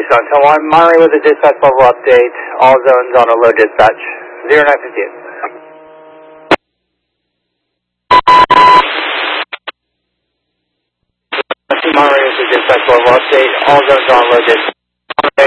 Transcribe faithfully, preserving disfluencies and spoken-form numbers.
Tucson, ten one, Monterey with a dispatch level update, all zones on a low dispatch, zero nine fifty-eight. Monterey with a dispatch level update, all zones on low dispatch.